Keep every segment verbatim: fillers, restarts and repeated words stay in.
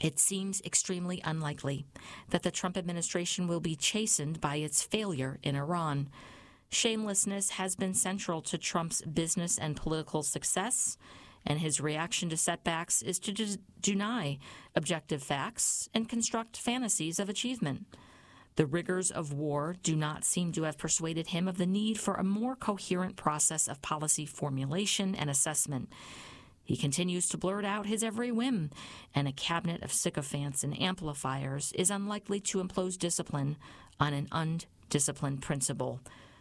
It seems extremely unlikely that the Trump administration will be chastened by its failure in Iran. Shamelessness has been central to Trump's business and political success, and his reaction to setbacks is to de- deny objective facts and construct fantasies of achievement. The rigors of war do not seem to have persuaded him of the need for a more coherent process of policy formulation and assessment. He continues to blurt out his every whim, and a cabinet of sycophants and amplifiers is unlikely to impose discipline on an undisciplined principle.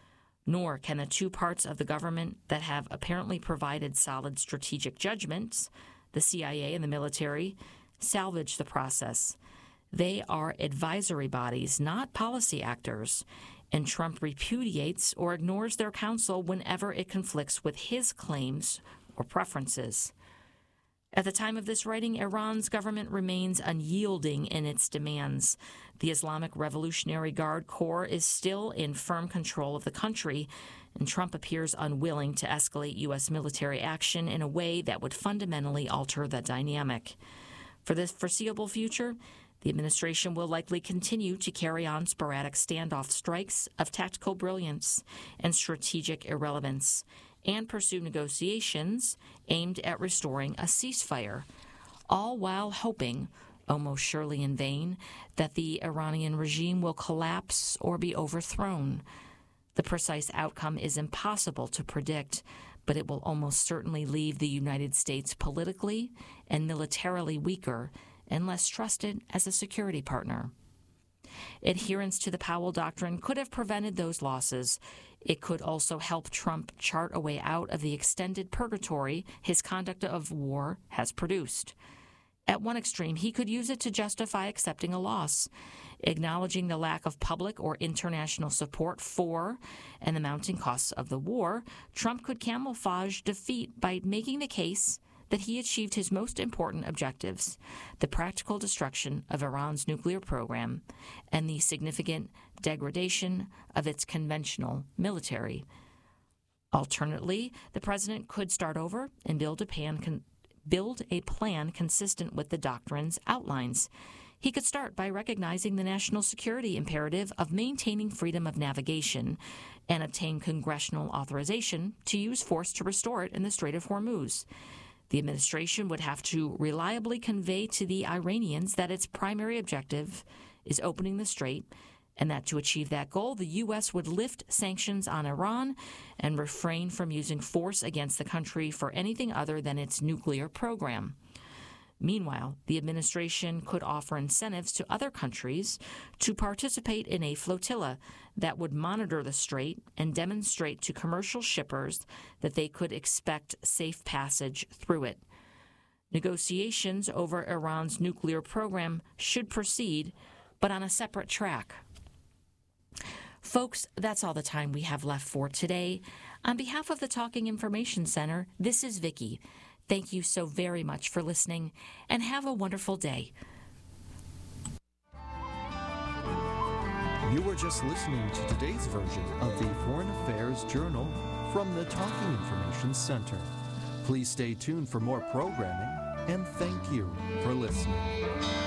Nor can the two parts of the government that have apparently provided solid strategic judgments, the C I A and the military, salvage the process. They are advisory bodies, not policy actors, and Trump repudiates or ignores their counsel whenever it conflicts with his claims or preferences. At the time of this writing, Iran's government remains unyielding in its demands. The Islamic Revolutionary Guard Corps is still in firm control of the country, and Trump appears unwilling to escalate U S military action in a way that would fundamentally alter the dynamic. For the foreseeable future, the administration will likely continue to carry on sporadic standoff strikes of tactical brilliance and strategic irrelevance, and pursue negotiations aimed at restoring a ceasefire, all while hoping, almost surely in vain, that the Iranian regime will collapse or be overthrown. The precise outcome is impossible to predict, but it will almost certainly leave the United States politically and militarily weaker and less trusted as a security partner. Adherence to the Powell Doctrine could have prevented those losses. It could also help Trump chart a way out of the extended purgatory his conduct of war has produced. At one extreme, he could use it to justify accepting a loss. Acknowledging the lack of public or international support for and the mounting costs of the war, Trump could camouflage defeat by making the case that he achieved his most important objectives, the practical destruction of Iran's nuclear program and the significant degradation of its conventional military. Alternately, the president could start over and build a, pan con- build a plan consistent with the doctrine's outlines. He could start by recognizing the national security imperative of maintaining freedom of navigation and obtain congressional authorization to use force to restore it in the Strait of Hormuz. The administration would have to reliably convey to the Iranians that its primary objective is opening the strait, and that to achieve that goal, the U S would lift sanctions on Iran and refrain from using force against the country for anything other than its nuclear program. Meanwhile, the administration could offer incentives to other countries to participate in a flotilla that would monitor the strait and demonstrate to commercial shippers that they could expect safe passage through it. Negotiations over Iran's nuclear program should proceed, but on a separate track. Folks, that's all the time we have left for today. On behalf of the Talking Information Center, this is Vicki. Thank you so very much for listening, and have a wonderful day. You were just listening to today's version of the Foreign Affairs Journal from the Talking Information Center. Please stay tuned for more programming, and thank you for listening.